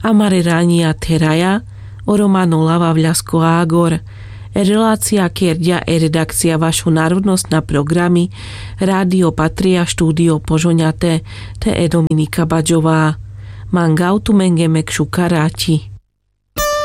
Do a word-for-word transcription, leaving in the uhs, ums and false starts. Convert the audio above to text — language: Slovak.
Amare rania teraja, o romano Lava Vľasko Ágor, relácia Kierdia e redakcia vašu národnostná programy Rádio Patria štúdio Požoňate te e Dominika Baďová. Mangautu mengemek šukaráti.